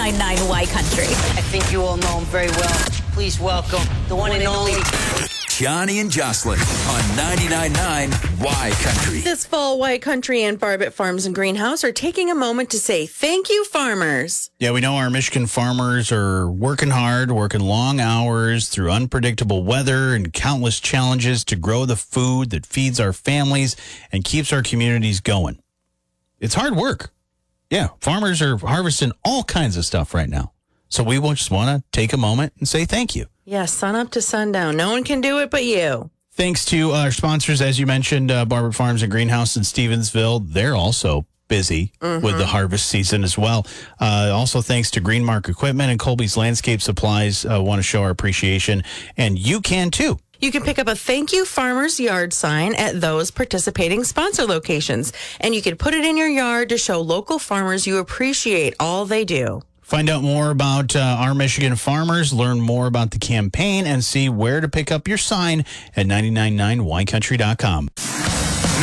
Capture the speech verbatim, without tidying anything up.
ninety-nine point nine Y Country. I think you all know him very well. Please welcome the one and only Johnny and Jocelyn on ninety-nine point nine Y Country. This fall, Y Country and Barbet Farms and Greenhouse are taking a moment to say thank you, farmers. Yeah, we know our Michigan farmers are working hard, working long hours through unpredictable weather and countless challenges to grow the food that feeds our families and keeps our communities going. It's hard work. Yeah, farmers are harvesting all kinds of stuff right now. So we just want to take a moment and say thank you. Yeah, sun up to sundown. No one can do it but you. Thanks to our sponsors, as you mentioned, uh, Barbet Farms and Greenhouse in Stevensville. They're also busy mm-hmm. with the harvest season as well. Uh, also, thanks to Greenmark Equipment and Colby's Landscape Supplies. Uh, want to show our appreciation, and you can too. You can pick up a Thank You Farmers Yard sign at those participating sponsor locations, and you can put it in your yard to show local farmers you appreciate all they do. Find out more about uh, our Michigan farmers, learn more about the campaign, and see where to pick up your sign at nine nine nine Y country dot com.